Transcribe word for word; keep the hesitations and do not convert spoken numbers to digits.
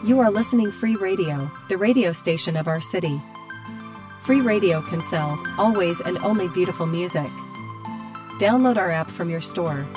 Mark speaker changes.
Speaker 1: You are listening Free Radio, the radio station of our city. Free Radio can sell, always and only beautiful music. Download our app from your store.